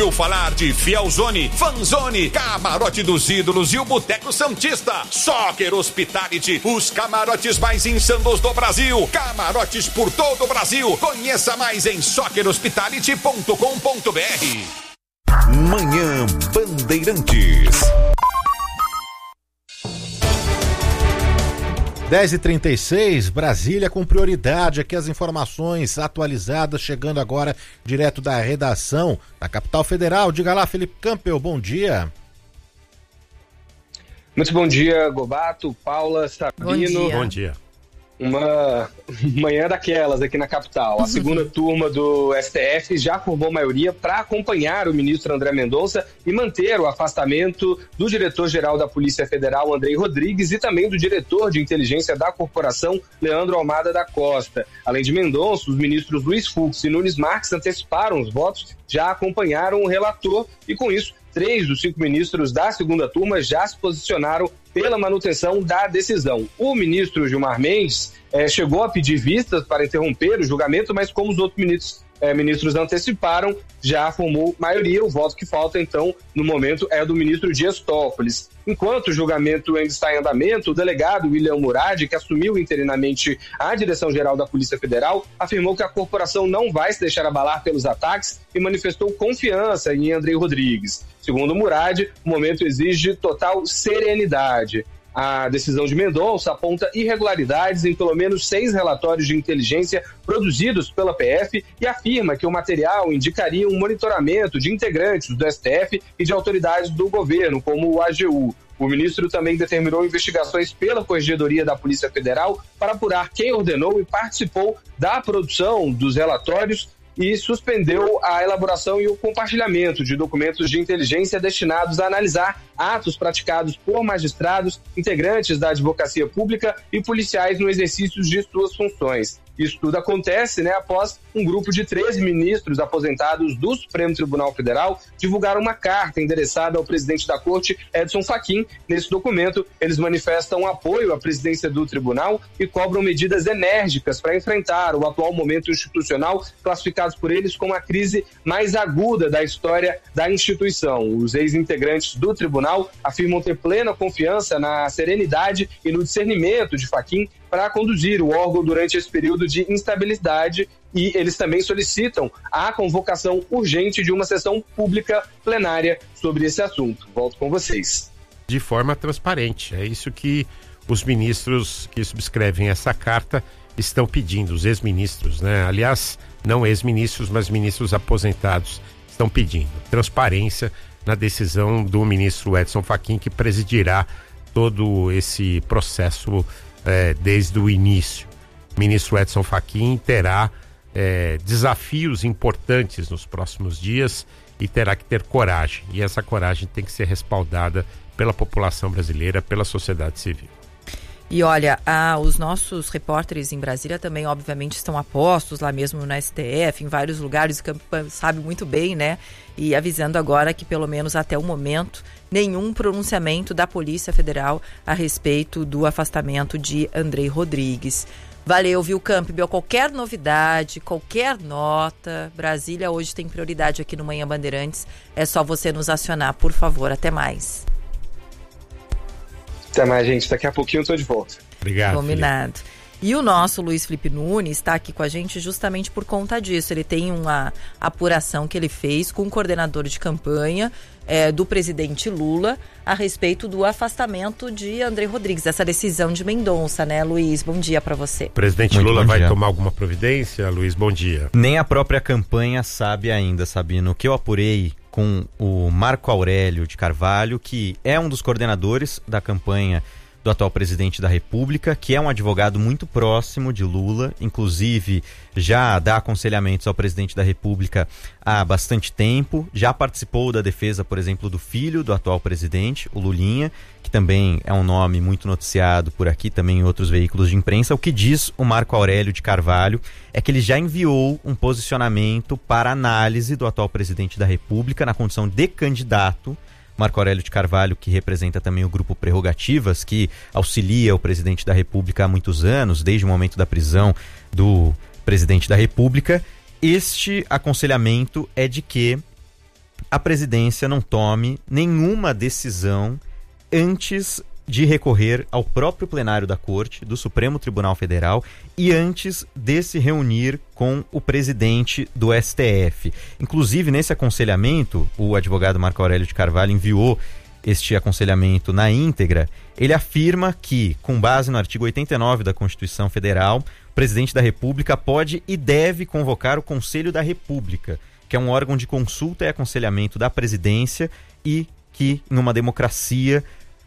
Eu falar de Fielzone, Fanzone, Camarote dos Ídolos e o Boteco Santista. Soccer Hospitality, os camarotes mais insanos do Brasil. Camarotes por todo o Brasil. Conheça mais em soccerhospitality.com.br. Manhã Bandeirantes. 10h36, Brasília com prioridade. Aqui as informações atualizadas chegando agora direto da redação da Capital Federal. Diga lá, Felipe Campbell, bom dia. Muito bom dia, Gobato, Paula, Sabino. Bom dia. Uma manhã daquelas aqui na capital. A segunda turma do STF já formou maioria para acompanhar o ministro André Mendonça e manter o afastamento do diretor-geral da Polícia Federal, Andrei Rodrigues, e também do diretor de inteligência da corporação, Leandro Almada da Costa. Além de Mendonça, os ministros Luiz Fux e Nunes Marques anteciparam os votos, já acompanharam o relator e, com isso, 3 dos 5 ministros da segunda turma já se posicionaram pela manutenção da decisão. O ministro Gilmar Mendes chegou a pedir vistas para interromper o julgamento, mas como os outros ministros anteciparam, já formou maioria. O voto que falta, então, no momento, é do ministro Dias Toffoli. Enquanto o julgamento ainda está em andamento, o delegado William Murad, que assumiu interinamente a direção-geral da Polícia Federal, afirmou que a corporação não vai se deixar abalar pelos ataques e manifestou confiança em Andrei Rodrigues. Segundo Murad, o momento exige total serenidade. A decisão de Mendonça aponta irregularidades em pelo menos 6 relatórios de inteligência produzidos pela PF e afirma que o material indicaria um monitoramento de integrantes do STF e de autoridades do governo, como o AGU. O ministro também determinou investigações pela Corregedoria da Polícia Federal para apurar quem ordenou e participou da produção dos relatórios e suspendeu a elaboração e o compartilhamento de documentos de inteligência destinados a analisar atos praticados por magistrados, integrantes da advocacia pública e policiais no exercício de suas funções. Isso tudo acontece após um grupo de 13 ministros aposentados do Supremo Tribunal Federal divulgar uma carta endereçada ao presidente da Corte, Edson Fachin. Nesse documento, eles manifestam apoio à presidência do tribunal e cobram medidas enérgicas para enfrentar o atual momento institucional, classificados por eles como a crise mais aguda da história da instituição. Os ex-integrantes do tribunal afirmam ter plena confiança na serenidade e no discernimento de Fachin para conduzir o órgão durante esse período de instabilidade, e eles também solicitam a convocação urgente de uma sessão pública plenária sobre esse assunto. Volto com vocês. De forma transparente, é isso que os ministros que subscrevem essa carta estão pedindo, os ex-ministros, Aliás, não ex-ministros, mas ministros aposentados estão pedindo transparência na decisão do ministro Edson Fachin, que presidirá todo esse processo desde o início. O ministro Edson Fachin terá desafios importantes nos próximos dias e terá que ter coragem. E essa coragem tem que ser respaldada pela população brasileira, pela sociedade civil. E olha, os nossos repórteres em Brasília também, obviamente, estão a postos lá mesmo no STF, em vários lugares, o Campo sabe muito bem, E avisando agora que, pelo menos até o momento, nenhum pronunciamento da Polícia Federal a respeito do afastamento de Andrei Rodrigues. Valeu, viu, Campbell? Qualquer novidade, qualquer nota, Brasília hoje tem prioridade aqui no Manhã Bandeirantes. É só você nos acionar, por favor. Até mais. Até mais, gente. Daqui a pouquinho eu tô de volta. Obrigado. Combinado. Felipe. E o nosso Luiz Felipe Nunes está aqui com a gente justamente por conta disso. Ele tem uma apuração que ele fez com o coordenador de campanha do presidente Lula a respeito do afastamento de Andrei Rodrigues, essa decisão de Mendonça, Luiz? Bom dia para você. O presidente Lula vai tomar alguma providência? Luiz, bom dia. Nem a própria campanha sabe ainda, Sabino. O que eu apurei com o Marco Aurélio de Carvalho, que é um dos coordenadores da campanha do atual presidente da República, que é um advogado muito próximo de Lula, inclusive já dá aconselhamentos ao presidente da República há bastante tempo, já participou da defesa, por exemplo, do filho do atual presidente, o Lulinha, que também é um nome muito noticiado por aqui, também em outros veículos de imprensa. O que diz o Marco Aurélio de Carvalho é que ele já enviou um posicionamento para análise do atual presidente da República na condição de candidato. Marco Aurélio de Carvalho, que representa também o grupo Prerrogativas, que auxilia o presidente da República há muitos anos, desde o momento da prisão do presidente da República. Este aconselhamento é de que a presidência não tome nenhuma decisão antes de recorrer ao próprio plenário da Corte, do Supremo Tribunal Federal, e antes de se reunir com o presidente do STF. Inclusive, nesse aconselhamento, o advogado Marco Aurélio de Carvalho enviou este aconselhamento na íntegra. Ele afirma que, com base no artigo 89 da Constituição Federal, o presidente da República pode e deve convocar o Conselho da República, que é um órgão de consulta e aconselhamento da presidência, e que, em uma democracia,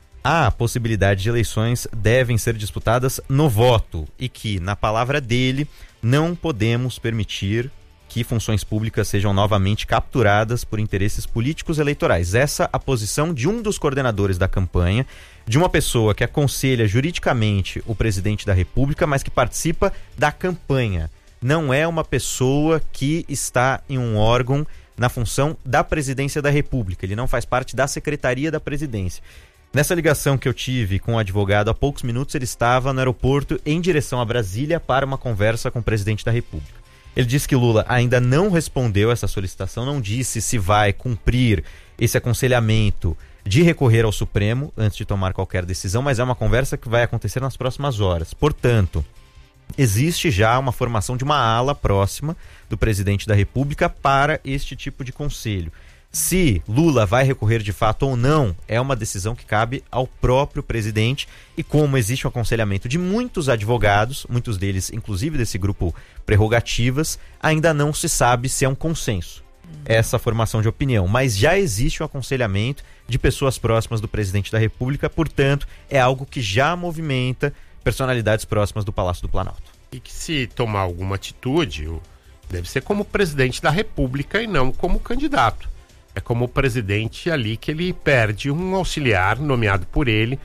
a possibilidade de eleições devem ser disputadas no voto, e que, na palavra dele, não podemos permitir que funções públicas sejam novamente capturadas por interesses políticos eleitorais. Essa é a posição de um dos coordenadores da campanha, de uma pessoa que aconselha juridicamente o presidente da República, mas que participa da campanha. Não é uma pessoa que está em um órgão na função da presidência da República. Ele não faz parte da Secretaria da Presidência. Nessa ligação que eu tive com o advogado, há poucos minutos ele estava no aeroporto em direção a Brasília para uma conversa com o presidente da República. Ele disse que Lula ainda não respondeu essa solicitação, não disse se vai cumprir esse aconselhamento de recorrer ao Supremo antes de tomar qualquer decisão, mas é uma conversa que vai acontecer nas próximas horas. Portanto, existe já uma formação de uma ala próxima do presidente da República para este tipo de conselho. Se Lula vai recorrer de fato ou não, é uma decisão que cabe ao próprio presidente, e como existe um aconselhamento de muitos advogados, muitos deles inclusive desse grupo Prerrogativas, ainda não se sabe se é um consenso essa formação de opinião, mas já existe um aconselhamento de pessoas próximas do presidente da República, portanto é algo que já movimenta personalidades próximas do Palácio do Planalto. E que, se tomar alguma atitude, deve ser como presidente da República e não como candidato. É como presidente ali que ele perde um auxiliar nomeado por ele,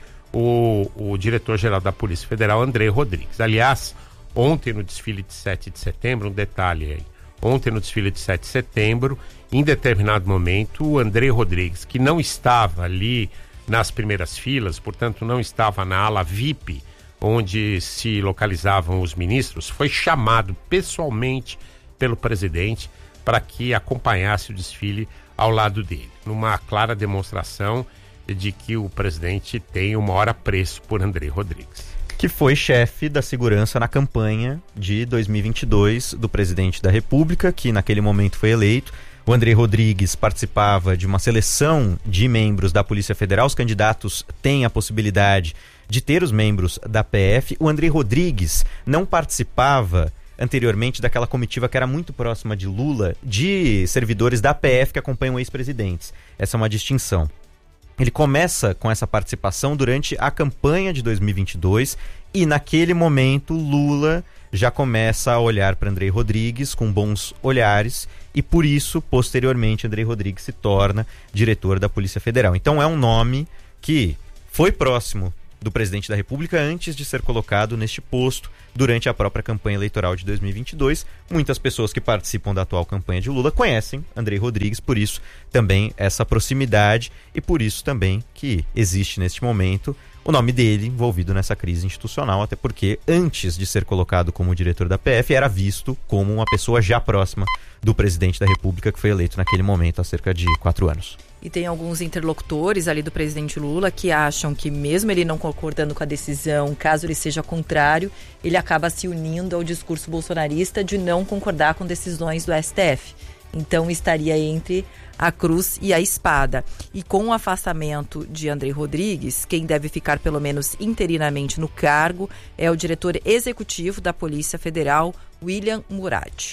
o diretor-geral da Polícia Federal, André Rodrigues. Aliás, ontem no desfile de 7 de setembro, um detalhe aí, ontem no desfile de 7 de setembro, em determinado momento, o André Rodrigues, que não estava ali nas primeiras filas, portanto não estava na ala VIP, onde se localizavam os ministros, foi chamado pessoalmente pelo presidente para que acompanhasse o desfile ao lado dele, numa clara demonstração de que o presidente tem o maior apreço por André Rodrigues. Que foi chefe da segurança na campanha de 2022 do presidente da República, que naquele momento foi eleito. O André Rodrigues participava de uma seleção de membros da Polícia Federal. Os candidatos têm a possibilidade de ter os membros da PF. O André Rodrigues não participava anteriormente daquela comitiva que era muito próxima de Lula, de servidores da PF que acompanham ex-presidentes. Essa é uma distinção. Ele começa com essa participação durante a campanha de 2022 e naquele momento Lula já começa a olhar para André Rodrigues com bons olhares e por isso, posteriormente, André Rodrigues se torna diretor da Polícia Federal. Então é um nome que foi próximo do presidente da República antes de ser colocado neste posto durante a própria campanha eleitoral de 2022. Muitas pessoas que participam da atual campanha de Lula conhecem André Rodrigues, por isso também essa proximidade e por isso também que existe neste momento o nome dele envolvido nessa crise institucional, até porque antes de ser colocado como diretor da PF era visto como uma pessoa já próxima do presidente da República, que foi eleito naquele momento há cerca de 4 anos. E tem alguns interlocutores ali do presidente Lula que acham que, mesmo ele não concordando com a decisão, caso ele seja contrário, ele acaba se unindo ao discurso bolsonarista de não concordar com decisões do STF. Então estaria entre a cruz e a espada. E com o afastamento de André Rodrigues, quem deve ficar pelo menos interinamente no cargo é o diretor executivo da Polícia Federal, William Murad.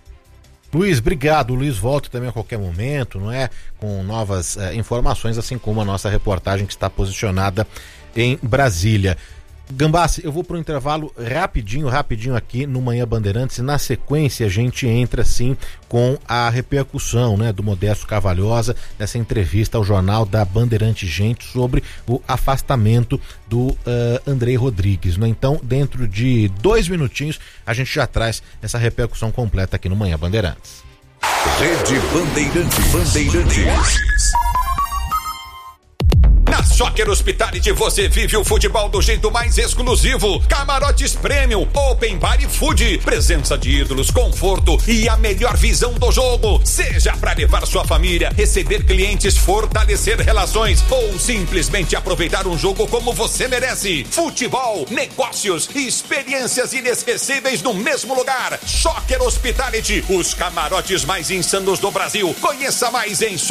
Luiz, obrigado. O Luiz volta também a qualquer momento, não é? Com novas informações, assim como a nossa reportagem que está posicionada em Brasília. Gambassi, eu vou para um intervalo rapidinho aqui no Manhã Bandeirantes e na sequência a gente entra sim com a repercussão, né, do Modesto Carvalhosa nessa entrevista ao jornal da Bandeirante Gente sobre o afastamento do André Rodrigues, né? Então, dentro de 2 minutinhos a gente já traz essa repercussão completa aqui no Manhã Bandeirantes. Rede Bandeirantes. Soccer Hospitality você vive o futebol do jeito mais exclusivo. Camarotes Premium, Open Bar e Food. Presença de ídolos, conforto e a melhor visão do jogo. Seja para levar sua família, receber clientes, fortalecer relações ou simplesmente aproveitar um jogo como você merece. Futebol, negócios e experiências inesquecíveis no mesmo lugar. Soccer Hospitality, os camarotes mais insanos do Brasil. Conheça mais em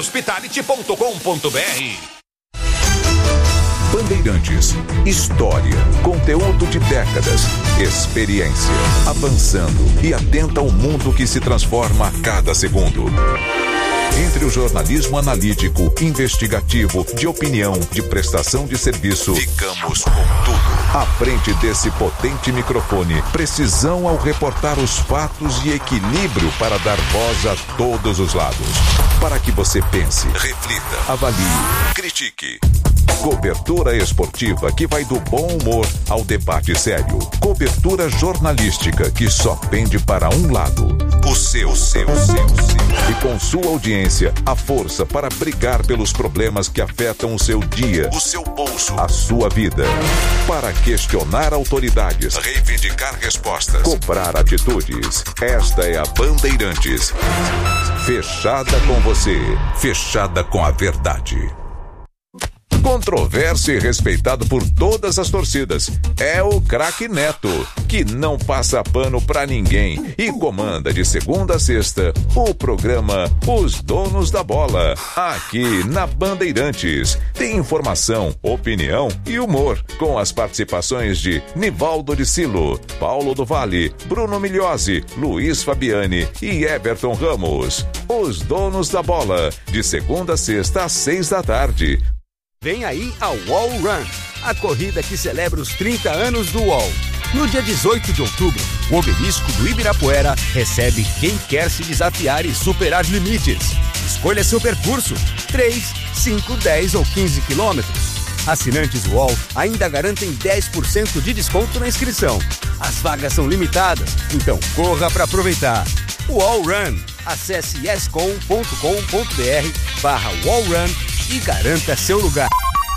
soccerhospitality.com.br. Bandeirantes, história, conteúdo de décadas, experiência, avançando e atenta ao mundo que se transforma a cada segundo. Entre o jornalismo analítico, investigativo, de opinião, de prestação de serviço, ficamos com tudo. À frente desse potente microfone, precisão ao reportar os fatos e equilíbrio para dar voz a todos os lados. Para que você pense, reflita, avalie, critique. Cobertura esportiva que vai do bom humor ao debate sério. Cobertura jornalística que só pende para um lado. O seu. E com sua audiência, a força para brigar pelos problemas que afetam o seu dia, o seu bolso, a sua vida. Para questionar autoridades, reivindicar respostas, cobrar atitudes. Esta é a Bandeirantes. Fechada com você, fechada com a verdade. Controverso e respeitado por todas as torcidas. É o craque Neto, que não passa pano pra ninguém e comanda de segunda a sexta o programa Os Donos da Bola, aqui na Bandeirantes. Tem informação, opinião e humor, com as participações de Nivaldo de Silo, Paulo do Vale, Bruno Migliosi, Luiz Fabiani e Everton Ramos. Os Donos da Bola, de segunda a sexta às 6 da tarde. Vem aí a Wall Run, a corrida que celebra os 30 anos do UOL. No dia 18 de outubro, o obelisco do Ibirapuera recebe quem quer se desafiar e superar limites. Escolha seu percurso, 3, 5, 10 ou 15 quilômetros. Assinantes UOL ainda garantem 10% de desconto na inscrição. As vagas são limitadas, então corra para aproveitar. UOL Run. Acesse yescom.com.br/wallrun e garanta seu lugar.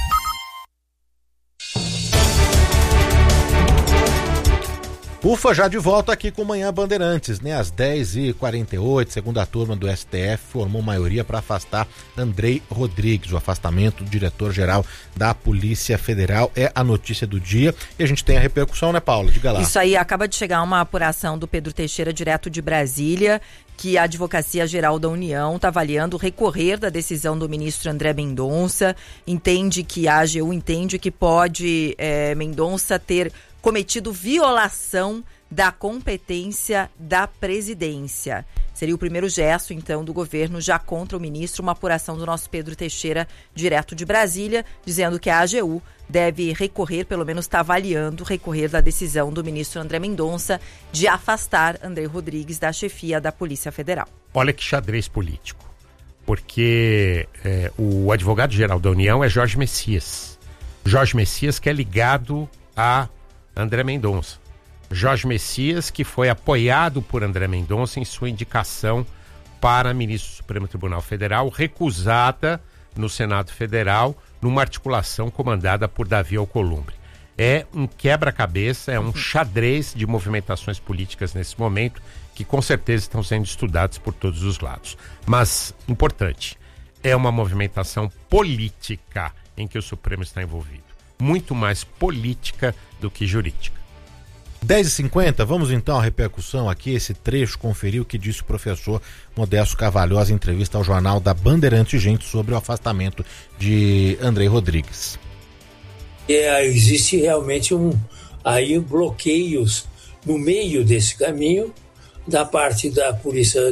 Ufa, já de volta aqui com Manhã Bandeirantes, né? Às 10h48, segunda turma do STF formou maioria para afastar Andrei Rodrigues. O afastamento do diretor-geral da Polícia Federal é a notícia do dia e a gente tem a repercussão, né, Paula? Diga lá. Isso aí, acaba de chegar uma apuração do Pedro Teixeira, direto de Brasília, que a Advocacia Geral da União está avaliando recorrer da decisão do ministro André Mendonça. A AGU entende que pode Mendonça ter cometido violação da competência da presidência. Seria o primeiro gesto, então, do governo já contra o ministro, uma apuração do nosso Pedro Teixeira, direto de Brasília, dizendo que a AGU deve recorrer, pelo menos está avaliando, recorrer da decisão do ministro André Mendonça de afastar Andrei Rodrigues da chefia da Polícia Federal. Olha que xadrez político, porque o advogado-geral da União é Jorge Messias. Jorge Messias que é ligado a André Mendonça. Jorge Messias que foi apoiado por André Mendonça em sua indicação para ministro do Supremo Tribunal Federal, recusada no Senado Federal, numa articulação comandada por Davi Alcolumbre. É um quebra-cabeça, é um xadrez de movimentações políticas nesse momento, que com certeza estão sendo estudados por todos os lados. Mas, importante, é uma movimentação política em que o Supremo está envolvido. Muito mais política do que jurídica. 10h50, vamos então à repercussão aqui, esse trecho, conferir o que disse o professor Modesto Carvalhosa em entrevista ao jornal da Bandeirantes Gente sobre o afastamento de Andrei Rodrigues. Existe realmente bloqueios no meio desse caminho da parte da polícia,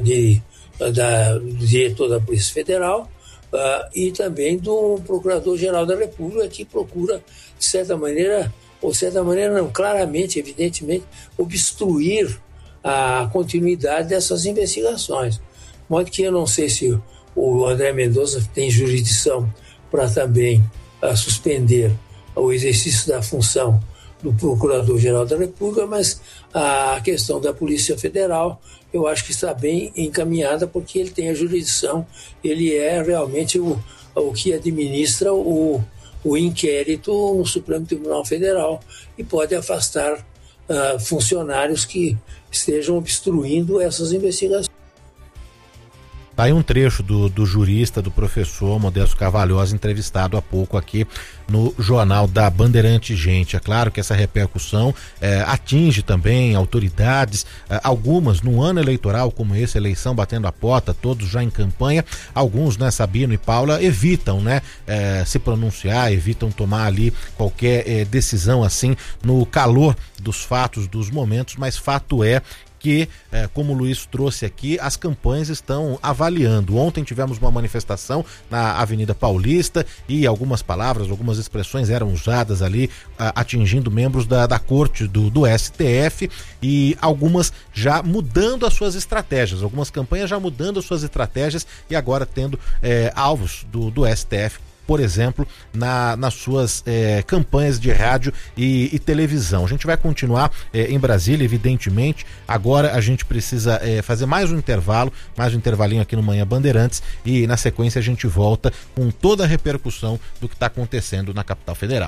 do diretor da Polícia Federal, e também do Procurador-Geral da República, que procura, de certa maneira não, claramente, evidentemente, obstruir a continuidade dessas investigações. De modo que eu não sei se o André Mendonça tem jurisdição para também suspender o exercício da função do Procurador-Geral da República, mas a questão da Polícia Federal eu acho que está bem encaminhada, porque ele tem a jurisdição, ele é realmente o que administra o inquérito no Supremo Tribunal Federal e pode afastar funcionários que estejam obstruindo essas investigações. Tá aí um trecho do jurista, do professor Modesto Carvalhosa, entrevistado há pouco aqui no Jornal da Bandeirante. Gente, é claro que essa repercussão atinge também autoridades, algumas num ano eleitoral como esse, eleição batendo a porta, todos já em campanha, alguns, né, Sabino e Paula, evitam, né, se pronunciar, evitam tomar ali qualquer decisão assim no calor dos fatos, dos momentos, mas fato é que, como o Luiz trouxe aqui, as campanhas estão avaliando. Ontem tivemos uma manifestação na Avenida Paulista e algumas palavras, algumas expressões eram usadas ali, atingindo membros da corte do STF, e algumas já mudando as suas estratégias, algumas campanhas já mudando as suas estratégias e agora tendo alvos do STF, por exemplo, nas suas campanhas de rádio e televisão. A gente vai continuar em Brasília, evidentemente. Agora a gente precisa fazer mais um intervalinho aqui no Manhã Bandeirantes, e na sequência a gente volta com toda a repercussão do que está acontecendo na capital federal.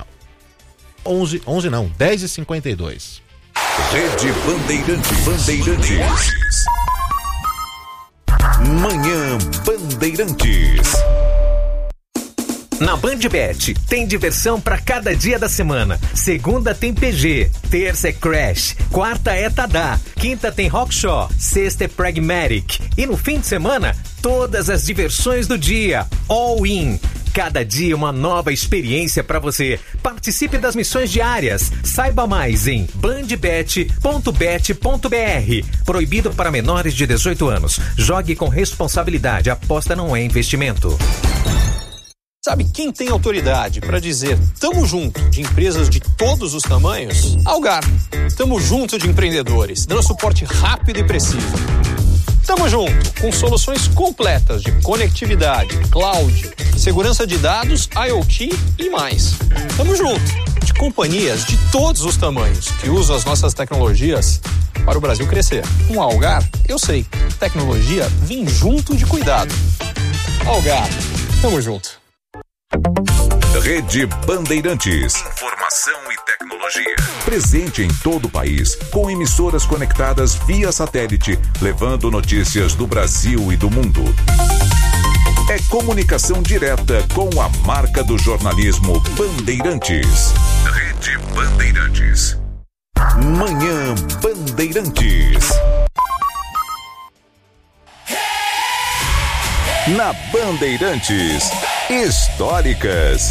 10h52. Rede Bandeirantes. Manhã Bandeirantes. Na BandBet tem diversão para cada dia da semana. Segunda tem PG, terça é Crash, quarta é Tadá, quinta tem Rockshaw, sexta é Pragmatic e no fim de semana todas as diversões do dia, all in. Cada dia uma nova experiência para você. Participe das missões diárias. Saiba mais em bandbet.bet.br. Proibido para menores de 18 anos. Jogue com responsabilidade. Aposta não é investimento. Sabe quem tem autoridade para dizer tamo junto de empresas de todos os tamanhos? Algar. Tamo junto de empreendedores, dando suporte rápido e preciso. Tamo junto com soluções completas de conectividade, cloud, segurança de dados, IoT e mais. Tamo junto de companhias de todos os tamanhos que usam as nossas tecnologias para o Brasil crescer. Com a Algar, eu sei, tecnologia vem junto de cuidado. Algar, tamo junto. Rede Bandeirantes. Informação e tecnologia. Presente em todo o país, com emissoras conectadas via satélite, levando notícias do Brasil e do mundo. É comunicação direta com a marca do jornalismo Bandeirantes. Rede Bandeirantes. Manhã Bandeirantes. Na Bandeirantes, históricas.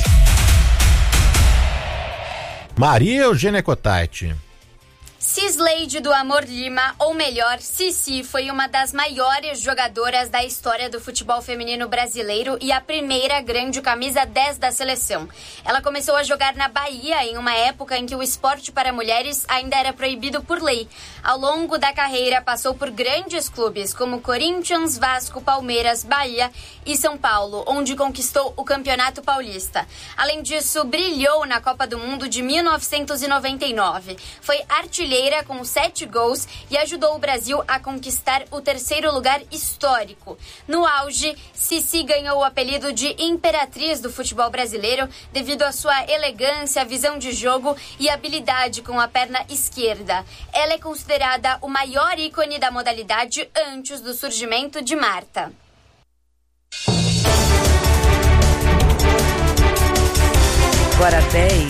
Maria Eugênia Cotati. Cisleide do Amor Lima, ou melhor, Cici, foi uma das maiores jogadoras da história do futebol feminino brasileiro e a primeira grande camisa 10 da seleção. Ela começou a jogar na Bahia em uma época em que o esporte para mulheres ainda era proibido por lei. Ao longo da carreira, passou por grandes clubes como Corinthians, Vasco, Palmeiras, Bahia e São Paulo, onde conquistou o Campeonato Paulista. Além disso, brilhou na Copa do Mundo de 1999. Foi artilheira com 7 gols e ajudou o Brasil a conquistar o 3º lugar histórico. No auge, Cici ganhou o apelido de Imperatriz do futebol brasileiro devido à sua elegância, visão de jogo e habilidade com a perna esquerda. Ela é considerada o maior ícone da modalidade antes do surgimento de Marta. Agora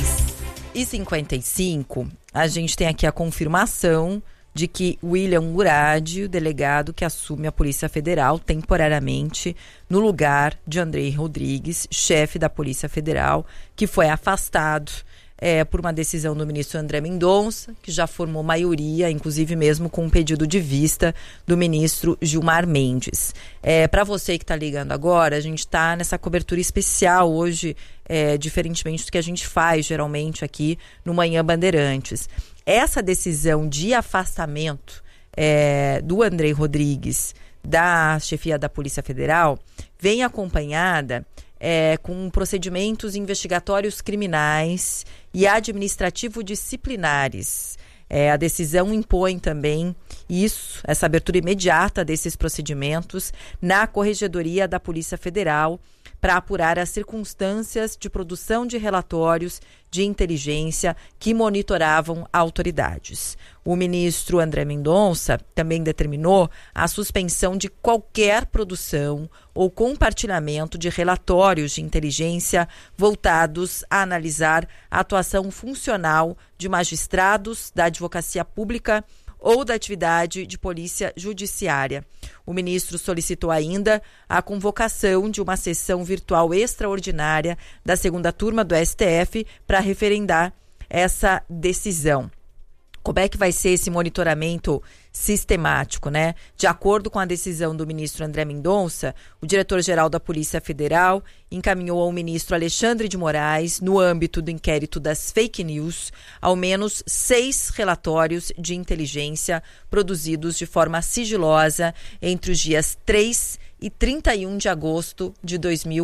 10h55, a gente tem aqui a confirmação de que William Murad, o delegado que assume a Polícia Federal temporariamente no lugar de Andrei Rodrigues, chefe da Polícia Federal, que foi afastado por uma decisão do ministro André Mendonça, que já formou maioria, inclusive mesmo com um pedido de vista do ministro Gilmar Mendes. Para você que está ligando agora, a gente está nessa cobertura especial hoje, diferentemente do que a gente faz geralmente aqui no Manhã Bandeirantes. Essa decisão de afastamento do Andrei Rodrigues da chefia da Polícia Federal vem acompanhada com procedimentos investigatórios criminais e administrativo-disciplinares A decisão impõe também essa abertura imediata desses procedimentos na Corregedoria da Polícia Federal para apurar as circunstâncias de produção de relatórios de inteligência que monitoravam autoridades. O ministro André Mendonça também determinou a suspensão de qualquer produção ou compartilhamento de relatórios de inteligência voltados a analisar a atuação funcional de magistrados da advocacia pública ou da atividade de polícia judiciária. O ministro solicitou ainda a convocação de uma sessão virtual extraordinária da segunda turma do STF para referendar essa decisão. Como é que vai ser esse monitoramento sistemático, né? De acordo com a decisão do ministro André Mendonça, o diretor-geral da Polícia Federal encaminhou ao ministro Alexandre de Moraes, no âmbito do inquérito das fake news, ao menos 6 relatórios de inteligência produzidos de forma sigilosa entre os dias 3 e 31 de agosto de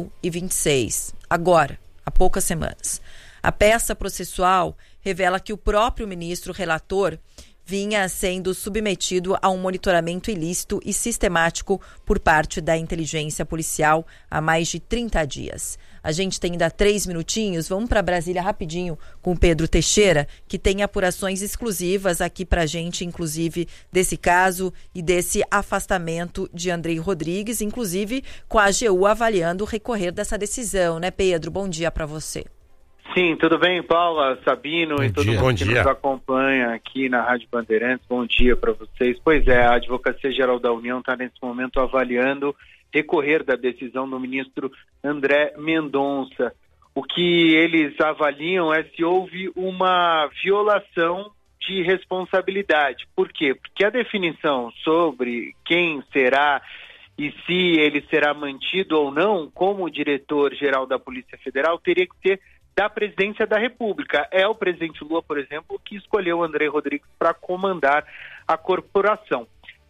2026. Agora, há poucas semanas. A peça processual revela que o próprio ministro relator vinha sendo submetido a um monitoramento ilícito e sistemático por parte da inteligência policial há mais de 30 dias. A gente tem ainda 3 minutinhos, vamos para Brasília rapidinho com o Pedro Teixeira, que tem apurações exclusivas aqui para a gente, inclusive desse caso e desse afastamento de Andrei Rodrigues, inclusive com a AGU avaliando o recorrer dessa decisão, né, Pedro? Bom dia para você. Sim, tudo bem, Paula, Sabino bom e todo dia. mundo que nos acompanha aqui na Rádio Bandeirantes. Bom dia para vocês. Pois é, a Advocacia Geral da União está nesse momento avaliando recorrer da decisão do ministro André Mendonça. O que eles avaliam é se houve uma violação de responsabilidade. Por quê? Porque a definição sobre quem será e se ele será mantido ou não como diretor-geral da Polícia Federal teria que ser da Presidência da República. É o presidente Lula, por exemplo, que escolheu o André Rodrigues para comandar a corporação.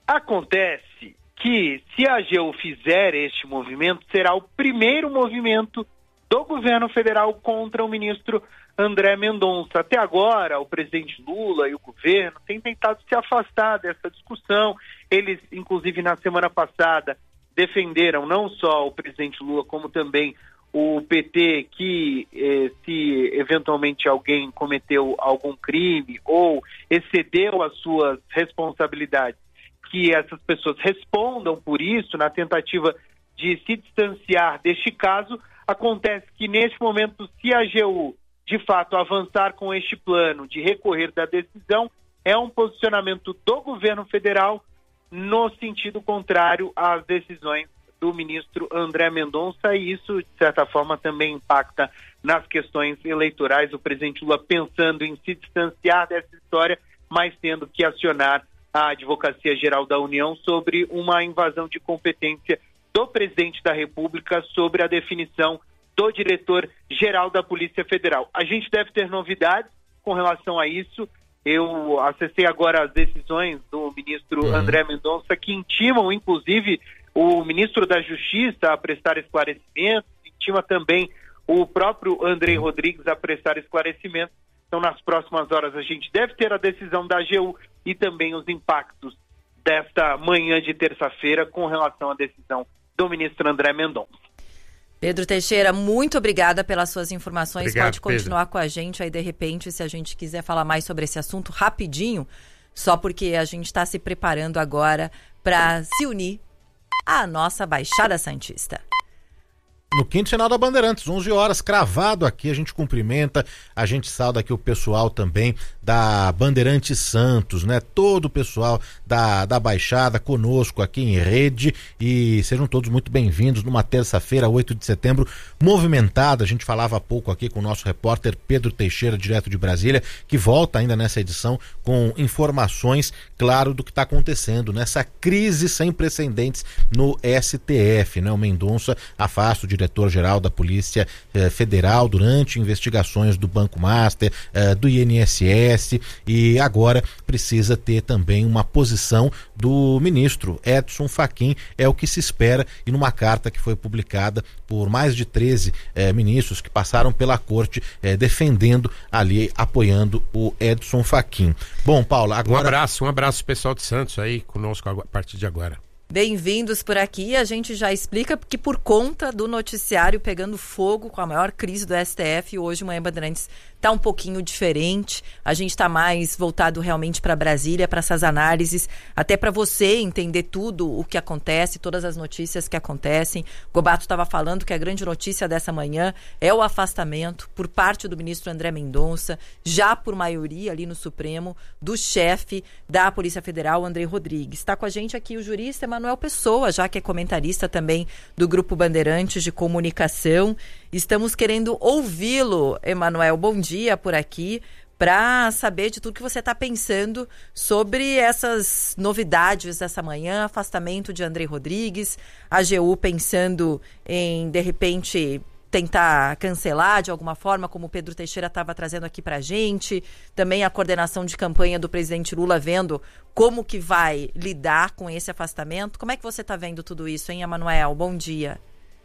Acontece que, se a AGU fizer este movimento, será o primeiro movimento do governo federal contra o ministro André Mendonça. Até agora, o presidente Lula e o governo têm tentado se afastar dessa discussão. Eles, inclusive, na semana passada, defenderam não só o presidente Lula, como também o PT, que se eventualmente alguém cometeu algum crime ou excedeu as suas responsabilidades, que essas pessoas respondam por isso na tentativa de se distanciar deste caso. Acontece que neste momento, se a AGU de fato avançar com este plano de recorrer da decisão, é um posicionamento do governo federal no sentido contrário às decisões do ministro André Mendonça, e isso, de certa forma, também impacta nas questões eleitorais. O presidente Lula pensando em se distanciar dessa história, mas tendo que acionar a Advocacia Geral da União sobre uma invasão de competência do presidente da República sobre a definição do diretor-geral da Polícia Federal. A gente deve ter novidades com relação a isso. Eu acessei agora as decisões do ministro André Mendonça, que intimam, inclusive, o ministro da Justiça a prestar esclarecimentos, intima também o próprio Andrei Rodrigues a prestar esclarecimentos. Então, nas próximas horas, a gente deve ter a decisão da AGU e também os impactos desta manhã de terça-feira com relação à decisão do ministro André Mendonça. Pedro Teixeira, muito obrigada pelas suas informações. Obrigado, pode continuar Pedro. com a gente aí, de repente, se a gente quiser falar mais sobre esse assunto rapidinho, só porque a gente está se preparando agora para se unir à nossa Baixada Santista. No quinto Sinal da Bandeirantes, 11 horas, cravado aqui, a gente cumprimenta, a gente sauda aqui o pessoal também da Bandeirantes Santos, né? Todo o pessoal da Baixada conosco aqui em rede, e sejam todos muito bem-vindos numa terça-feira, 8 de setembro, movimentada. A gente falava há pouco aqui com o nosso repórter Pedro Teixeira, direto de Brasília, que volta ainda nessa edição com informações, claro, do que está acontecendo nessa crise sem precedentes no STF, né? O Mendonça afasta o diretor diretor-geral da Polícia Federal durante investigações do Banco Master, do INSS, e agora precisa ter também uma posição do ministro Edson Fachin, é o que se espera, e numa carta que foi publicada por mais de 13 ministros que passaram pela corte defendendo ali, apoiando o Edson Fachin. Bom, Paula, agora... Um abraço pessoal de Santos aí conosco a partir de agora. Bem-vindos por aqui. A gente já explica que por conta do noticiário pegando fogo com a maior crise do STF, hoje o Manhã Bandeirantes está um pouquinho diferente. A gente está mais voltado realmente para Brasília, para essas análises, até para você entender tudo o que acontece, todas as notícias que acontecem. O Gobato estava falando que a grande notícia dessa manhã é o afastamento por parte do ministro André Mendonça, já por maioria ali no Supremo, do chefe da Polícia Federal, André Rodrigues. Está com a gente aqui o jurista Emanuel Pessoa, já que é comentarista também do Grupo Bandeirantes de Comunicação. Estamos querendo ouvi-lo, Emanuel. Bom dia por aqui, para saber de tudo que você está pensando sobre essas novidades dessa manhã, afastamento de André Rodrigues, a AGU pensando em, de repente, tentar cancelar de alguma forma, como o Pedro Teixeira estava trazendo aqui para a gente, também a coordenação de campanha do presidente Lula vendo como que vai lidar com esse afastamento. Como é que você está vendo tudo isso, hein, Emanuel? Bom dia.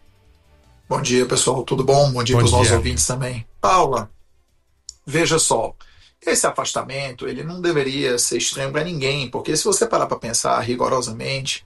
Bom dia, pessoal. Tudo bom? Bom dia para os nossos ouvintes também. Paula, veja só, esse afastamento, ele não deveria ser estranho para ninguém, porque se você parar para pensar rigorosamente,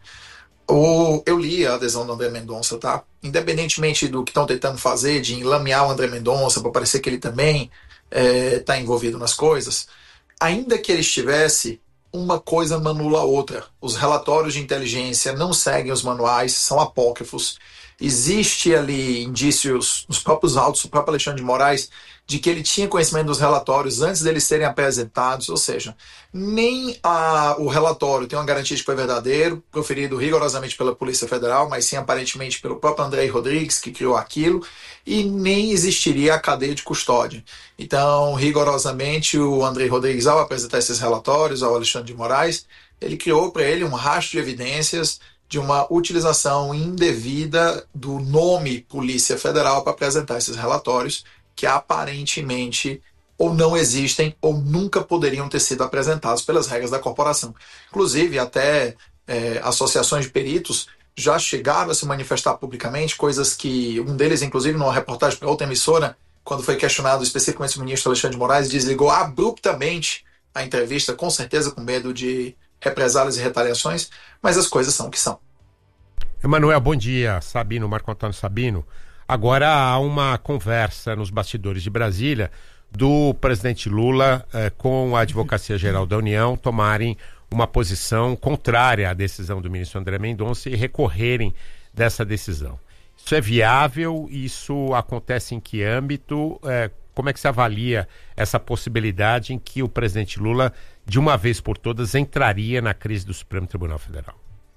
eu li a adesão do André Mendonça, tá? Independentemente do que estão tentando fazer, de enlamear o André Mendonça, para parecer que ele também está envolvido nas coisas, ainda que ele estivesse, uma coisa não anula a outra. Os relatórios de inteligência não seguem os manuais, são apócrifos. Existe ali indícios nos próprios autos do próprio Alexandre de Moraes de que ele tinha conhecimento dos relatórios antes deles serem apresentados, ou seja, nem o relatório tem uma garantia de que foi verdadeiro, proferido rigorosamente pela Polícia Federal, mas sim aparentemente pelo próprio André Rodrigues, que criou aquilo, e nem existiria a cadeia de custódia. Então, rigorosamente, o André Rodrigues, ao apresentar esses relatórios ao Alexandre de Moraes, ele criou para ele um rastro de evidências de uma utilização indevida do nome Polícia Federal para apresentar esses relatórios que aparentemente ou não existem ou nunca poderiam ter sido apresentados pelas regras da corporação. Inclusive, até associações de peritos já chegaram a se manifestar publicamente, coisas que um deles, inclusive, numa reportagem para outra emissora, quando foi questionado especificamente o ministro Alexandre de Moraes, desligou abruptamente a entrevista, com certeza com medo de represálias e retaliações, mas as coisas são o que são. Emanuel, bom dia. Sabino, Marco Antônio Sabino. Agora há uma conversa nos bastidores de Brasília do presidente Lula com a Advocacia Geral da União tomarem uma posição contrária à decisão do ministro André Mendonça e recorrerem dessa decisão. Isso é viável? Isso acontece em que âmbito? Como é que se avalia essa possibilidade em que o presidente Lula, de uma vez por todas, entraria na crise do Supremo Tribunal Federal?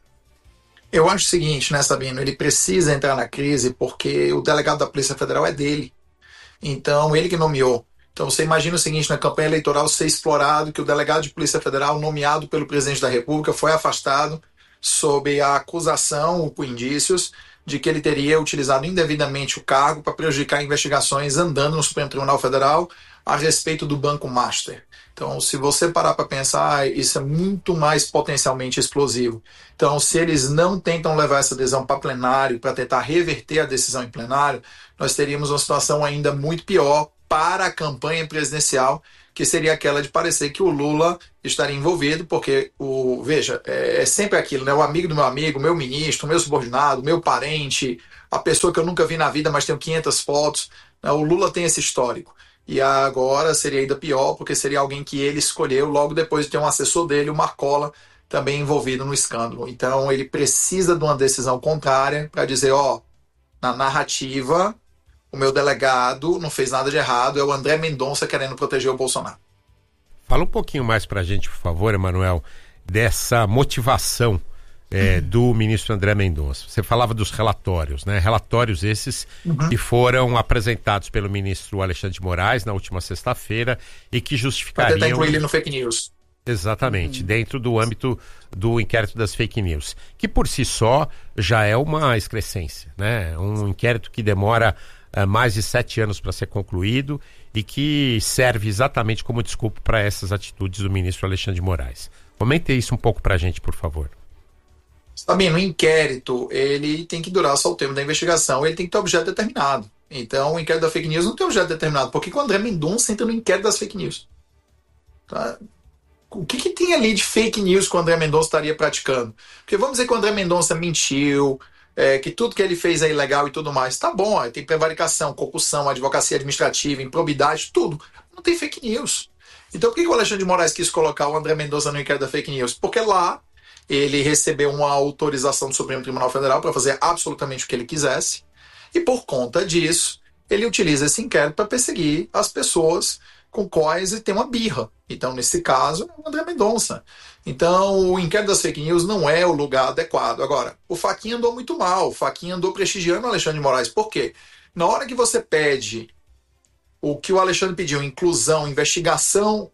Eu acho o seguinte, né, Sabino? Ele precisa entrar na crise porque o delegado da Polícia Federal é dele. Então, ele que nomeou. Então, você imagina o seguinte, na campanha eleitoral ser explorado que o delegado de Polícia Federal, nomeado pelo presidente da República, foi afastado sob a acusação, ou por indícios, de que ele teria utilizado indevidamente o cargo para prejudicar investigações andando no Supremo Tribunal Federal a respeito do Banco Master. Então, se você parar para pensar, isso é muito mais potencialmente explosivo. Então, se eles não tentam levar essa decisão para plenário, para tentar reverter a decisão em plenário, nós teríamos uma situação ainda muito pior para a campanha presidencial, que seria aquela de parecer que o Lula estaria envolvido, porque, veja, é sempre aquilo, né? O amigo do meu amigo, meu ministro, meu subordinado, meu parente, a pessoa que eu nunca vi na vida, mas tenho 500 fotos, né? O Lula tem esse histórico. E agora seria ainda pior, porque seria alguém que ele escolheu logo depois de ter um assessor dele, o Marcola, também envolvido no escândalo. Então ele precisa de uma decisão contrária para dizer, na narrativa, o meu delegado não fez nada de errado, é o André Mendonça querendo proteger o Bolsonaro. Fala um pouquinho mais para a gente, por favor, Emanuel, dessa motivação do ministro André Mendonça. Você falava dos relatórios, né? Relatórios esses que foram apresentados pelo ministro Alexandre de Moraes na última sexta-feira e que justificariam... Para tentar incluir ele no fake news. Exatamente, dentro do âmbito do inquérito das fake news, que por si só já é uma excrescência, né? Um inquérito que demora mais de 7 anos para ser concluído e que serve exatamente como desculpa para essas atitudes do ministro Alexandre de Moraes. Comente isso um pouco para a gente, por favor. Sabino, o inquérito, ele tem que durar só o tempo da investigação, ele tem que ter objeto determinado. Então, o inquérito da fake news não tem objeto determinado. Por que o André Mendonça entra no inquérito das fake news? Tá? O que tem ali de fake news que o André Mendonça estaria praticando? Porque vamos dizer que o André Mendonça mentiu, que tudo que ele fez é ilegal e tudo mais. Tá bom, tem prevaricação, concussão, advocacia administrativa, improbidade, tudo. Não tem fake news. Então por que o Alexandre de Moraes quis colocar o André Mendonça no inquérito da fake news? Porque lá ele recebeu uma autorização do Supremo Tribunal Federal para fazer absolutamente o que ele quisesse. E por conta disso, ele utiliza esse inquérito para perseguir as pessoas com quais ele tem uma birra. Então, nesse caso, é o André Mendonça. Então, o inquérito das fake news não é o lugar adequado. Agora, o Fachin andou muito mal. O Fachin andou prestigiando o Alexandre de Moraes. Por quê? Na hora que você pede o que o Alexandre pediu, inclusão, investigação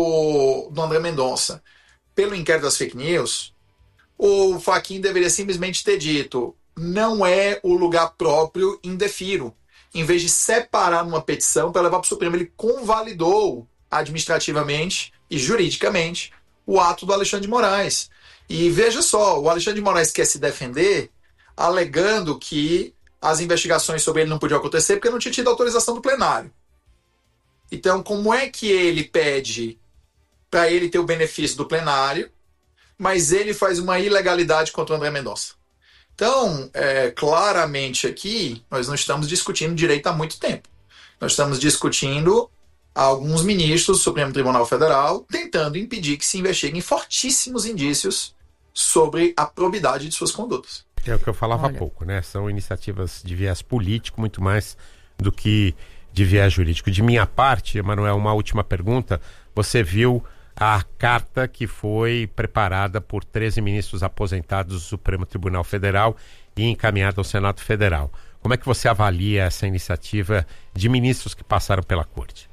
do André Mendonça pelo inquérito das fake news, o Fachin deveria simplesmente ter dito: não é o lugar próprio, indefiro. Em vez de separar numa petição para levar para o Supremo, ele convalidou administrativamente e juridicamente o ato do Alexandre de Moraes. E veja só, o Alexandre de Moraes quer se defender alegando que as investigações sobre ele não podiam acontecer porque não tinha tido autorização do plenário. Então, como é que ele pede para ele ter o benefício do plenário, mas ele faz uma ilegalidade contra o André Mendonça? Então, claramente aqui, nós não estamos discutindo direito há muito tempo. Nós estamos discutindo alguns ministros do Supremo Tribunal Federal tentando impedir que se investiguem fortíssimos indícios sobre a probidade de suas condutas. É o que eu falava há pouco, né? São iniciativas de viés político muito mais do que de viés jurídico. De minha parte, Emanuel, uma última pergunta. Você viu a carta que foi preparada por 13 ministros aposentados do Supremo Tribunal Federal e encaminhada ao Senado Federal. Como é que você avalia essa iniciativa de ministros que passaram pela Corte?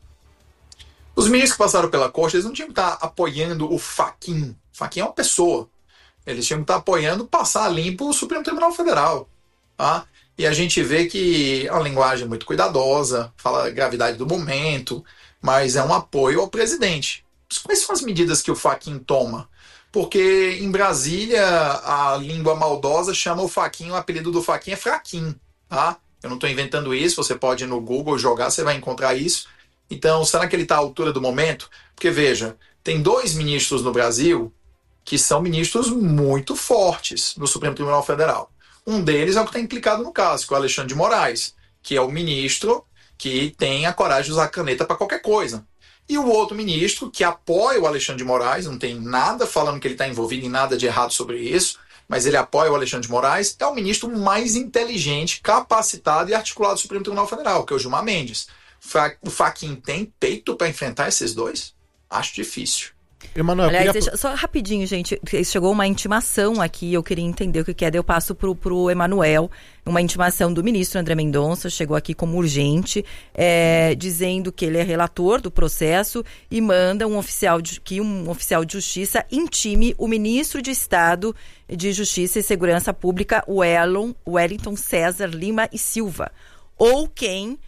Os ministros que passaram pela Corte, eles não tinham que estar apoiando o Fachin. Fachin é uma pessoa. Eles tinham que estar apoiando passar limpo o Supremo Tribunal Federal. Tá? E a gente vê que é uma linguagem muito cuidadosa, fala a gravidade do momento, mas é um apoio ao presidente. Quais são as medidas que o Fachin toma? Porque em Brasília a língua maldosa chama o Fachin, o apelido do Fachin é Fraquinho, tá? Eu não estou inventando isso, você pode ir no Google jogar, você vai encontrar isso. Então, será que ele está à altura do momento? Porque veja, tem 2 ministros no Brasil que são ministros muito fortes no Supremo Tribunal Federal. Um deles é o que está implicado no caso, que é o Alexandre de Moraes, que é o ministro que tem a coragem de usar a caneta para qualquer coisa. E o outro ministro, que apoia o Alexandre de Moraes, não tem nada falando que ele está envolvido em nada de errado sobre isso, mas ele apoia o Alexandre de Moraes, é o ministro mais inteligente, capacitado e articulado do Supremo Tribunal Federal, que é o Gilmar Mendes. O Fachin tem peito para enfrentar esses dois? Acho difícil. Emanuel, aliás, só rapidinho, gente, chegou uma intimação aqui, eu queria entender o que é, daí eu passo pro Emanuel, uma intimação do ministro André Mendonça, chegou aqui como urgente, dizendo que ele é relator do processo e manda um oficial de justiça intime o ministro de Estado de Justiça e Segurança Pública, Wellington César Lima e Silva, ou quem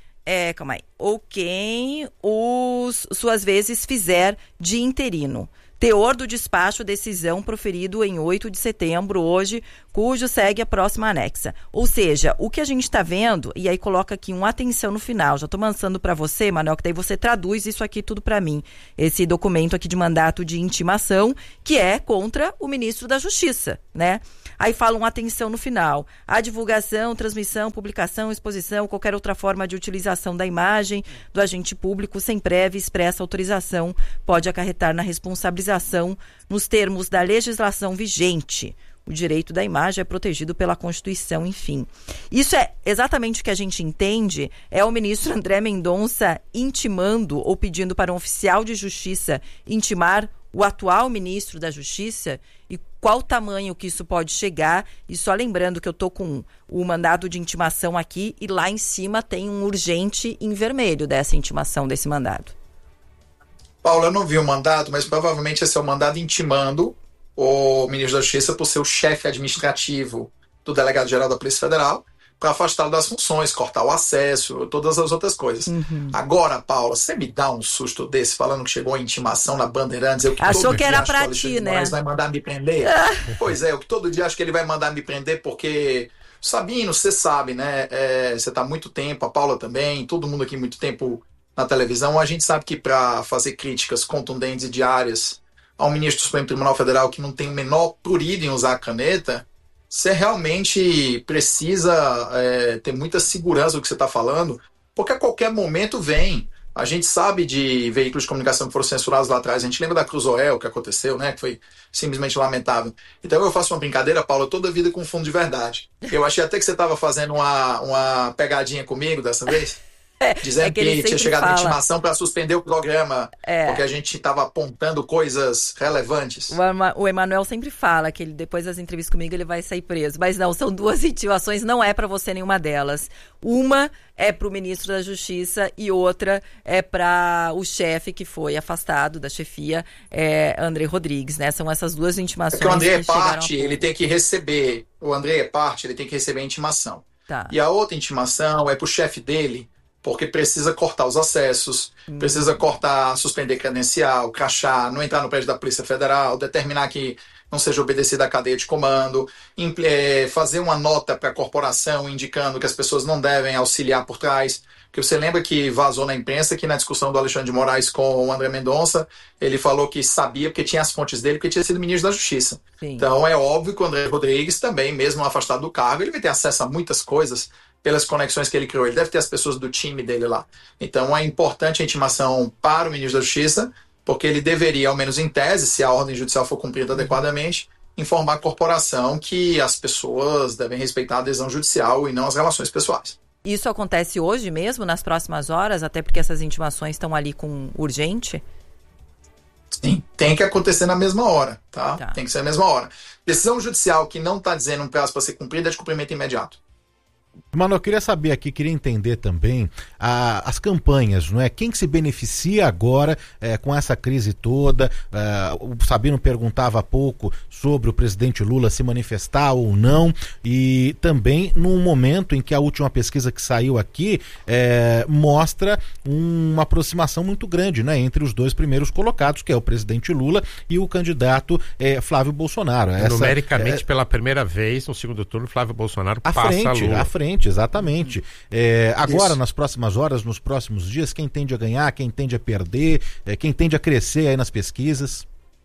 suas vezes fizer de interino. Teor do despacho, decisão proferido em 8 de setembro, hoje, cujo segue a próxima anexa. Ou seja, o que a gente está vendo, e aí coloca aqui uma atenção no final, já estou mandando para você, Manuel, que daí você traduz isso aqui tudo para mim, esse documento aqui de mandato de intimação, que é contra o ministro da Justiça, né? Aí falam atenção no final, a divulgação, transmissão, publicação, exposição, qualquer outra forma de utilização da imagem do agente público sem prévia e expressa autorização pode acarretar na responsabilização nos termos da legislação vigente. O direito da imagem é protegido pela Constituição, enfim. Isso é exatamente o que a gente entende, é o ministro André Mendonça intimando ou pedindo para um oficial de justiça intimar o atual ministro da Justiça, e qual tamanho que isso pode chegar. E só lembrando que eu estou com o mandado de intimação aqui e lá em cima tem um urgente em vermelho dessa intimação, desse mandado. Paulo, eu não vi o mandato, mas provavelmente esse é o mandado intimando o ministro da Justiça por ser o chefe administrativo do delegado-geral da Polícia Federal para afastá-lo das funções, cortar o acesso, todas as outras coisas. Agora, Paula, você me dá um susto desse falando que chegou a intimação na Bandeirantes? Achou que era pra ti, né? Vai mandar me prender? Pois é, eu que todo dia acho que ele vai mandar me prender porque... Sabino, você sabe, né? Você está há muito tempo, a Paula também, todo mundo aqui muito tempo na televisão. A gente sabe que para fazer críticas contundentes e diárias ao ministro do Supremo Tribunal Federal que não tem o menor prurido em usar a caneta, você realmente precisa ter muita segurança do que você está falando, porque a qualquer momento vem. A gente sabe de veículos de comunicação que foram censurados lá atrás. A gente lembra da Cruzoé, o que aconteceu, né? Que foi simplesmente lamentável. Então eu faço uma brincadeira, Paulo, toda a vida com fundo de verdade. Eu achei até que você estava fazendo uma pegadinha comigo dessa vez. Dizendo que tinha chegado a intimação para suspender o programa, porque a gente estava apontando coisas relevantes. O Emanuel sempre fala que ele, depois das entrevistas comigo ele vai sair preso. Mas não, são 2 intimações, não é para você nenhuma delas. Uma é para o ministro da Justiça e outra é para o chefe que foi afastado da chefia, André Rodrigues, né? São essas 2 intimações. Porque o André é parte, ele tem que receber. O André é parte, ele tem que receber a intimação. Tá. E a outra intimação é para o chefe dele, porque precisa cortar os acessos, precisa suspender credencial, crachá, não entrar no prédio da Polícia Federal, determinar que não seja obedecida a cadeia de comando, fazer uma nota para a corporação indicando que as pessoas não devem auxiliar por trás. Porque você lembra que vazou na imprensa que na discussão do Alexandre de Moraes com o André Mendonça, ele falou que sabia porque tinha as fontes dele, porque tinha sido ministro da Justiça. Sim. Então é óbvio que o André Rodrigues também, mesmo afastado do cargo, ele vai ter acesso a muitas coisas pelas conexões que ele criou. Ele deve ter as pessoas do time dele lá. Então é importante a intimação para o ministro da Justiça, porque ele deveria, ao menos em tese, se a ordem judicial for cumprida adequadamente, informar a corporação que as pessoas devem respeitar a adesão judicial e não as relações pessoais. Isso acontece hoje mesmo, nas próximas horas, até porque essas intimações estão ali com urgente? Sim, tem que acontecer na mesma hora, tá? Tem que ser na mesma hora. Decisão judicial que não está dizendo um prazo para ser cumprido é de cumprimento imediato. Mano, eu queria saber aqui, queria entender também as campanhas, não é? Quem que se beneficia agora com essa crise toda? O Sabino perguntava há pouco sobre o presidente Lula se manifestar ou não, e também num momento em que a última pesquisa que saiu aqui mostra uma aproximação muito grande, né, entre os 2 primeiros colocados, que é o presidente Lula e o candidato Flávio Bolsonaro. Numericamente, pela primeira vez, no segundo turno, Flávio Bolsonaro passa Lula. À frente, exatamente. Agora, nas próximas horas, nos próximos dias, quem tende a ganhar, quem tende a perder, quem tende a crescer aí nas pesquisas?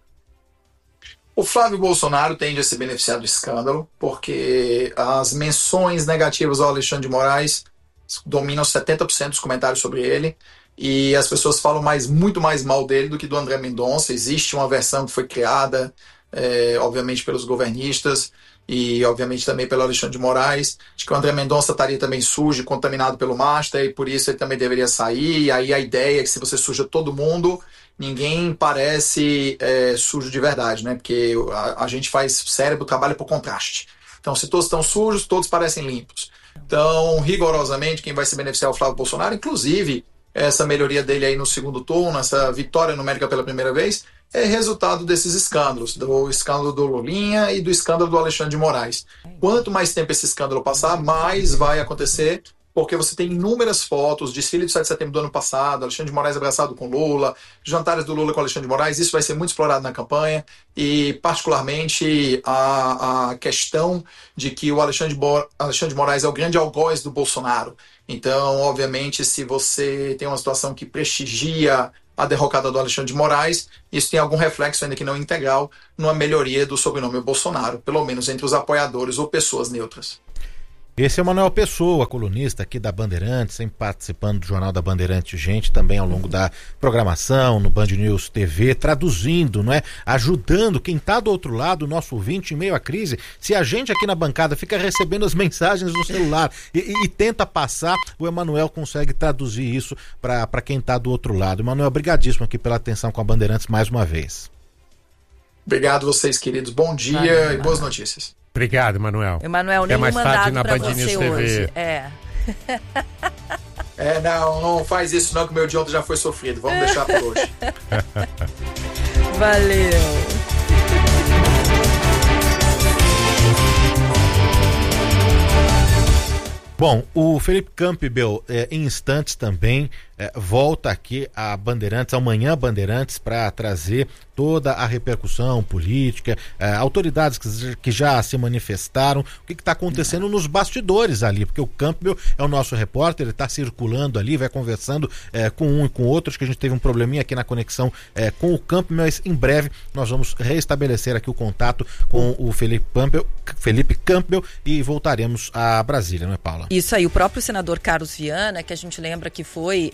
O Flávio Bolsonaro tende a se beneficiar do escândalo, porque as menções negativas ao Alexandre de Moraes dominam 70% dos comentários sobre ele, e as pessoas falam muito mais mal dele do que do André Mendonça. Existe uma versão que foi criada, obviamente, pelos governistas, e obviamente também pelo Alexandre de Moraes, de que o André Mendonça estaria também sujo, contaminado pelo Master, e por isso ele também deveria sair. E aí a ideia é que se você suja todo mundo, ninguém parece sujo de verdade, né? Porque a gente faz, o cérebro trabalha por contraste. Então, se todos estão sujos, todos parecem limpos. Então, rigorosamente, quem vai se beneficiar é o Flávio Bolsonaro, inclusive essa melhoria dele aí no segundo turno, essa vitória numérica pela primeira vez, é resultado desses escândalos, do escândalo do Lulinha e do escândalo do Alexandre de Moraes. Quanto mais tempo esse escândalo passar, mais vai acontecer, porque você tem inúmeras fotos, desfile do 7 de setembro do ano passado, Alexandre de Moraes abraçado com Lula, jantares do Lula com Alexandre de Moraes. Isso vai ser muito explorado na campanha, e particularmente a questão de que o Alexandre de Moraes é o grande algoz do Bolsonaro. Então, obviamente, se você tem uma situação que prestigia a derrocada do Alexandre de Moraes, isso tem algum reflexo, ainda que não integral, numa melhoria do sobrenome Bolsonaro, pelo menos entre os apoiadores ou pessoas neutras. Esse é o Manuel Pessoa, colunista aqui da Bandeirantes, sempre participando do Jornal da Bandeirantes, gente, também ao longo da programação, no Band News TV, traduzindo, não é? Ajudando quem está do outro lado, o nosso ouvinte em meio à crise. Se a gente aqui na bancada fica recebendo as mensagens no celular e tenta passar, o Emanuel consegue traduzir isso para quem está do outro lado. Emanuel, obrigadíssimo aqui pela atenção com a Bandeirantes mais uma vez. Obrigado vocês, queridos. Bom dia e boas notícias. Obrigado, Emanuel. Emanuel, nenhum mais tarde mandado na pra Band você News hoje. TV. Não faz isso não, que o meu de ontem já foi sofrido. Vamos deixar por hoje. Valeu. Bom, o Felipe Campbell, em instantes também, volta aqui a Bandeirantes, amanhã Bandeirantes, para trazer toda a repercussão política, autoridades que já se manifestaram, o que está acontecendo nos bastidores ali, porque o Campbell é o nosso repórter, ele está circulando ali, vai conversando com um e com outro. Acho que a gente teve um probleminha aqui na conexão com o Campbell, mas em breve nós vamos restabelecer aqui o contato com o Felipe Campbell e voltaremos a Brasília, não é, Paula? Isso aí, o próprio senador Carlos Viana, que a gente lembra que foi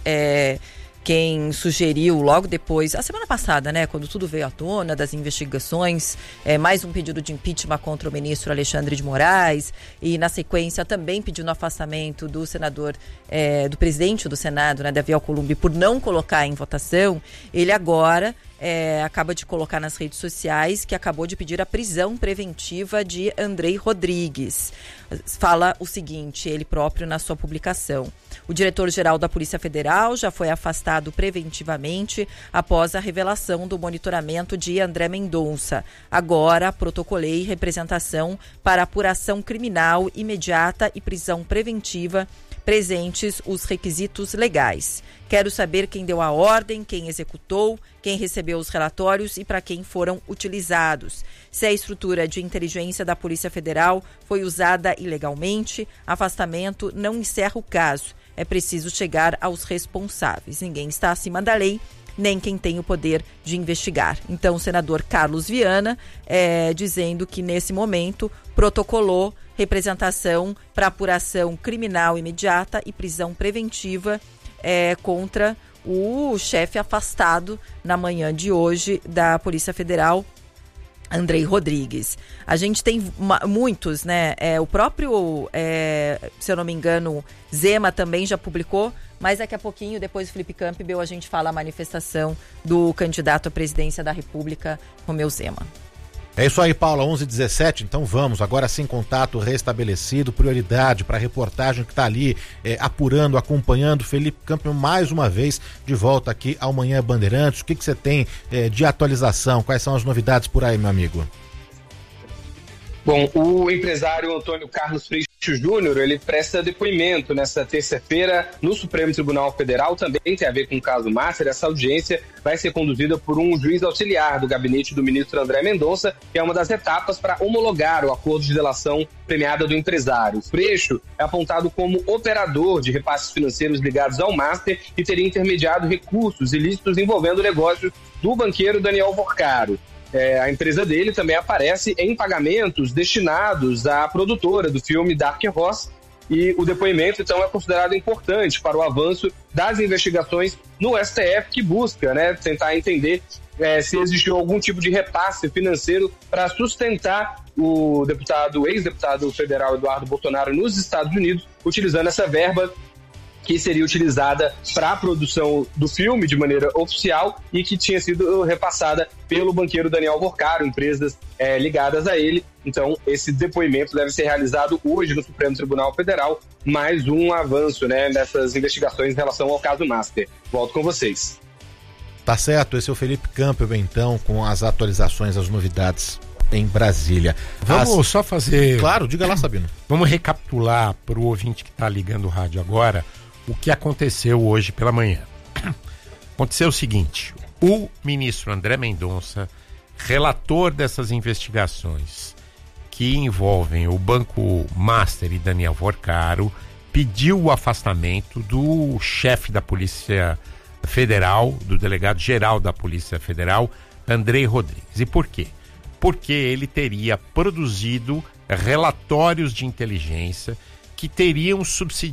quem sugeriu logo depois, a semana passada, né, quando tudo veio à tona das investigações, mais um pedido de impeachment contra o ministro Alexandre de Moraes, e na sequência também pediu no afastamento do senador, do presidente do Senado, né, Davi Alcolumbre, por não colocar em votação. Ele agora acaba de colocar nas redes sociais que acabou de pedir a prisão preventiva de Andrei Rodrigues. Fala o seguinte, ele próprio na sua publicação: o diretor-geral da Polícia Federal já foi afastado preventivamente após a revelação do monitoramento de André Mendonça. Agora protocolei representação para apuração criminal imediata e prisão preventiva, presentes os requisitos legais. Quero saber quem deu a ordem, quem executou, quem recebeu os relatórios e para quem foram utilizados. Se a estrutura de inteligência da Polícia Federal foi usada ilegalmente, afastamento não encerra o caso. É preciso chegar aos responsáveis. Ninguém está acima da lei, nem quem tem o poder de investigar. Então, o senador Carlos Viana dizendo que, nesse momento, protocolou representação para apuração criminal imediata e prisão preventiva contra o chefe afastado na manhã de hoje da Polícia Federal, Andrei Rodrigues. A gente tem muitos, né? O próprio, se eu não me engano, Zema também já publicou, mas daqui a pouquinho, depois do Felipe Campbell, a gente fala a manifestação do candidato à presidência da República, Romeu Zema. É isso aí, Paula, 11h17, então vamos, agora sim, contato restabelecido, prioridade para a reportagem que está ali apurando, acompanhando. Felipe Campbell mais uma vez de volta aqui ao Manhã Bandeirantes. O que você tem de atualização? Quais são as novidades por aí, meu amigo? Bom, o empresário Antônio Carlos Freixo Júnior, ele presta depoimento nesta terça-feira no Supremo Tribunal Federal, também tem a ver com o caso Master. Essa audiência vai ser conduzida por um juiz auxiliar do gabinete do ministro André Mendonça, que é uma das etapas para homologar o acordo de delação premiada do empresário. Freixo é apontado como operador de repasses financeiros ligados ao Master e teria intermediado recursos ilícitos envolvendo o negócio do banqueiro Daniel Vorcaro. A empresa dele também aparece em pagamentos destinados à produtora do filme Dark Horse, e o depoimento, então, é considerado importante para o avanço das investigações no STF, que busca, né, tentar entender se existiu algum tipo de repasse financeiro para sustentar o ex-deputado federal Eduardo Bolsonaro nos Estados Unidos, utilizando essa verba que seria utilizada para a produção do filme de maneira oficial e que tinha sido repassada pelo banqueiro Daniel Vorcaro, empresas ligadas a ele. Então, esse depoimento deve ser realizado hoje no Supremo Tribunal Federal, mais um avanço, né, nessas investigações em relação ao caso Master. Volto com vocês. Tá certo, esse é o Felipe Campbell, então, com as atualizações, as novidades em Brasília. Vamos só fazer... Claro, diga lá, Sabino. Vamos recapitular para o ouvinte que está ligando o rádio agora o que aconteceu hoje pela manhã. Aconteceu o seguinte: o ministro André Mendonça, relator dessas investigações que envolvem o Banco Master e Daniel Vorcaro, pediu o afastamento do chefe da Polícia Federal, do delegado-geral da Polícia Federal, Andrei Rodrigues. E por quê? Porque ele teria produzido relatórios de inteligência que teriam subsidiado